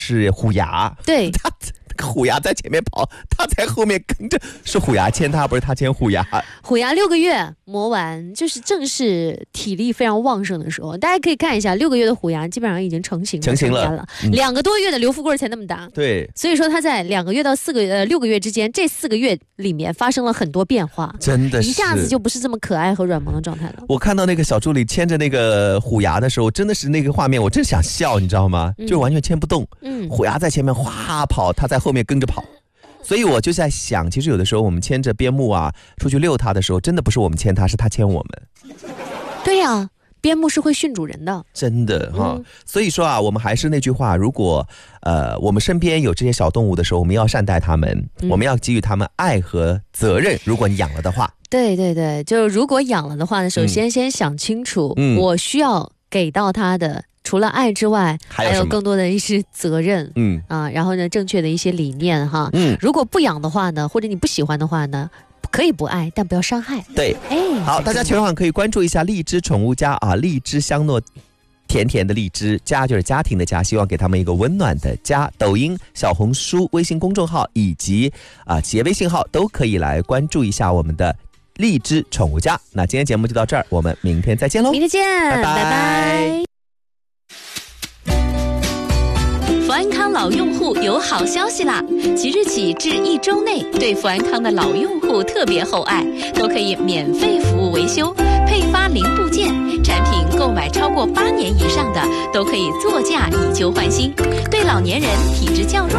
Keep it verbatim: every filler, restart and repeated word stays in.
是虎牙， 对， 他虎牙在前面跑，他在后面跟着，是虎牙牵他，不是他牵虎牙。 虎牙六个月磨完，就是正是体力非常旺盛的时候。大家可以看一下，六个月的虎牙基本上已经成型了， 成型了。 了嗯、两个多月的刘富贵才那么大， 对， 所以说他在两个月到四个月、呃六个月之间，这四个月里面发生了很多变化， 真的是一下子就不是这么可爱和软萌的状态了。 我看到那个小助理牵着那个虎牙的时候，真的是那个画面，我真想笑，你知道吗？嗯、就完全牵不动，嗯，虎牙在前面哗跑，他在后面跟着跑。所以我就在想，其实有的时候我们牵着边牧啊出去遛它的时候，真的不是我们牵它，是它牵我们。 对呀、啊，边牧是会训主人的， 真的哈、嗯。所以说啊，我们还是那句话，如果呃我们身边有这些小动物的时候，我们要善待它们、嗯，我们要给予它们爱和责任。如果你养了的话， 对对对，就如果养了的话呢，首先先想清楚，嗯、我需要给到它的。除了爱之外，还 有, 还有更多的一些责任，嗯啊，然后呢，正确的一些理念哈，嗯，如果不养的话呢，或者你不喜欢的话呢，可以不爱，但不要伤害。 对，哎，好，大家全网可以关注一下荔枝宠物家啊，荔枝香糯甜甜的荔枝，家就是家庭的家，希望给他们一个温暖的家。抖音、小红书、微信公众号以及啊企业微信号都可以来关注一下我们的荔枝宠物家。那今天节目就到这儿，我们明天再见喽！ 明天见， 拜拜。拜拜。 福安康老用户有好消息啦！即日起至一周内，对福安康的老用户特别厚爱，都可以免费服务维修、配发零部件，产品购买超过八年以上的，都可以作价以旧换新。对老年人体质较弱